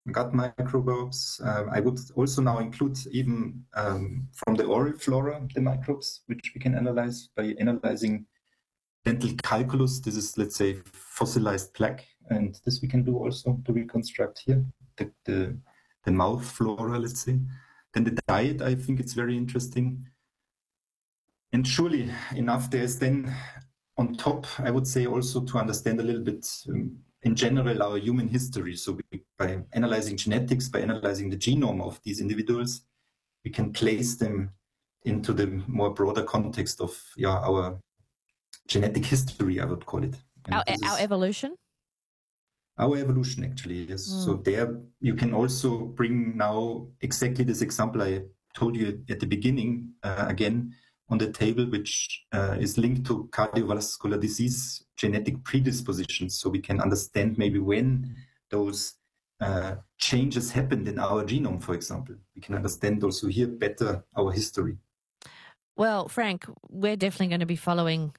gut microbes. I would also now include even from the oral flora the microbes, which we can analyze by analyzing dental calculus. This is, let's say, fossilized plaque, and this we can do also to reconstruct here the mouth flora, let's say. Then the diet, I think it's very interesting. And surely enough, there's then on top, I would say, also to understand a little bit in general our human history. So by analyzing genetics, by analyzing the genome of these individuals, we can place them into the more broader context of our genetic history, I would call it. Our evolution? Our evolution, actually, yes. So there you can also bring now exactly this example I told you at the beginning, again, on the table, which is linked to cardiovascular disease genetic predispositions. So we can understand maybe when those changes happened in our genome, for example. We can understand also here better our history. Well, Frank, we're definitely going to be following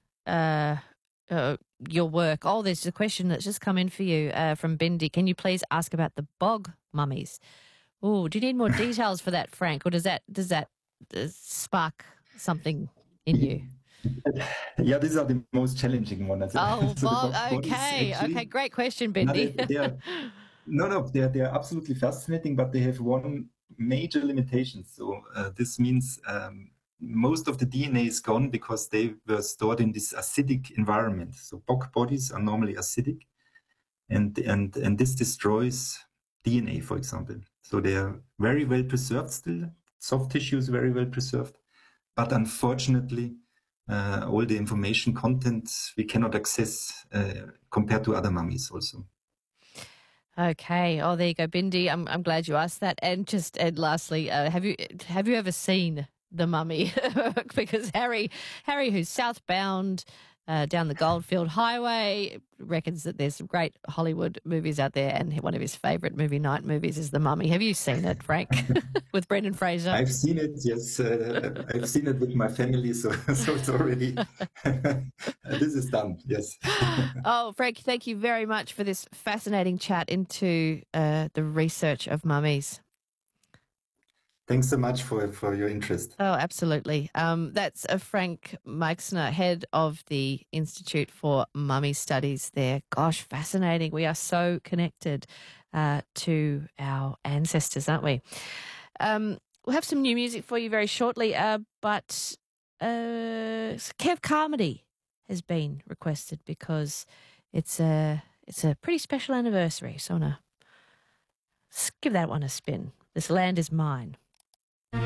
your work. Oh, there's a question that's just come in for you from Bindi. Can you please ask about the bog mummies? Oh, do you need more details for that, Frank, or does that spark something in you? Yeah, these are the most challenging ones. Oh, so okay, great question, Bindi. They're absolutely fascinating, but they have one major limitation. So this means most of the DNA is gone because they were stored in this acidic environment. So bog bodies are normally acidic, and this destroys DNA, for example. So they are very well preserved still. Soft tissue is very well preserved, but unfortunately, all the information content we cannot access compared to other mummies also. Okay. Oh, there you go, Bindi. I'm glad you asked that. And lastly, have you ever seen The Mummy? Because Harry, who's southbound down the Goldfield Highway, reckons that there's some great Hollywood movies out there, and one of his favourite movie night movies is The Mummy. Have you seen it, Frank, with Brendan Fraser? I've seen it, yes. I've seen it with my family, so it's already, this is done, yes. Oh, Frank, thank you very much for this fascinating chat into the research of mummies. Thanks so much for your interest. Oh, absolutely. That's Frank Meixner, head of the Institute for Mummy Studies there. Gosh, fascinating. We are so connected to our ancestors, aren't we? We'll have some new music for you very shortly, but Kev Carmody has been requested because it's a pretty special anniversary. So I want to give that one a spin. This Land Is Mine.